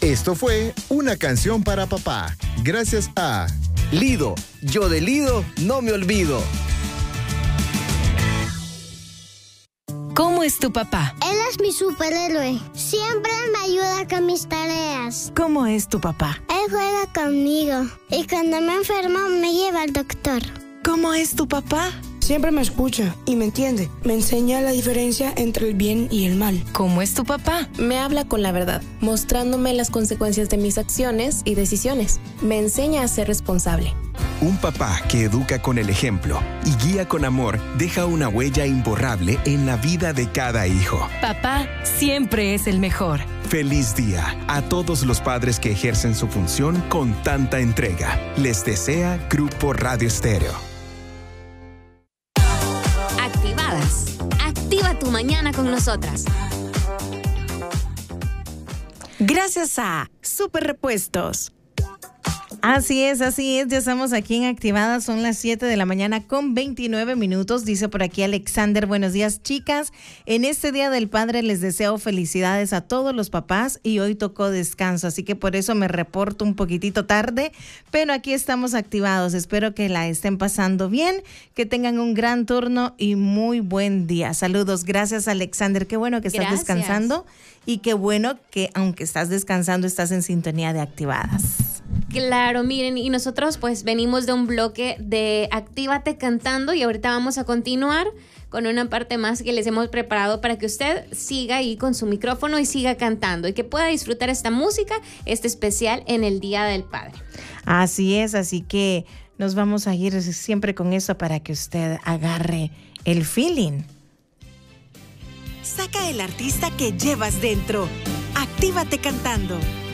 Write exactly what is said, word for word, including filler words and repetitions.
Esto fue Una canción para papá, gracias a Lido. Yo de Lido no me olvido. ¿Cómo es tu papá? Él es mi superhéroe. Siempre me ayuda con mis tareas. ¿Cómo es tu papá? Él juega conmigo y cuando me enfermo me lleva al doctor. ¿Cómo es tu papá? Siempre me escucha y me entiende. Me enseña la diferencia entre el bien y el mal. ¿Cómo es tu papá? Me habla con la verdad, mostrándome las consecuencias de mis acciones y decisiones. Me enseña a ser responsable. Un papá que educa con el ejemplo y guía con amor deja una huella imborrable en la vida de cada hijo. Papá siempre es el mejor. Feliz día a todos los padres que ejercen su función con tanta entrega. Les desea Grupo Radio Estéreo. Activadas. Activa tu mañana con nosotras. Gracias a Super Repuestos. Así es, así es, ya estamos aquí en Activadas, son las siete de la mañana con veintinueve minutos, dice por aquí Alexander, buenos días chicas, en este Día del Padre les deseo felicidades a todos los papás y hoy tocó descanso, así que por eso me reporto un poquitito tarde, pero aquí estamos activados, espero que la estén pasando bien, que tengan un gran turno y muy buen día. Saludos, gracias Alexander, qué bueno que estás Gracias. descansando y qué bueno que aunque estás descansando estás en sintonía de Activadas. Claro, miren, y nosotros pues venimos de un bloque de Actívate Cantando y ahorita vamos a continuar con una parte más que les hemos preparado para que usted siga ahí con su micrófono y siga cantando y que pueda disfrutar esta música, este especial en el Día del Padre. Así es, así que nos vamos a ir siempre con eso para que usted agarre el feeling. Saca el artista que llevas dentro. Actívate cantando.